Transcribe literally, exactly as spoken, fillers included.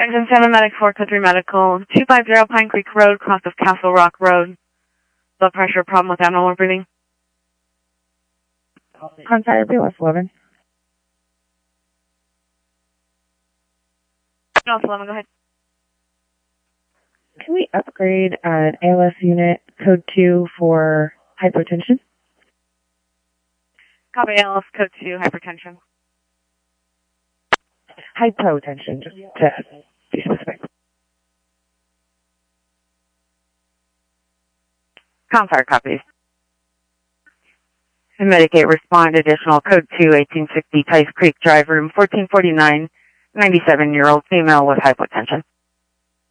Engine seven Medic four, Code three Medical, two five zero Pine Creek Road, cross of Castle Rock Road. Blood pressure problem with abnormal breathing. Contact B L S eleven. B L S eleven, go ahead. Can we upgrade an A L S unit code two for hypotension? Copy A L S code two, hypertension. Hypotension, just to be specific. Confire copies. And Medicate respond additional code two, eighteen sixty Tice Creek Drive, room fourteen forty-nine, ninety-seven year old female with hypotension.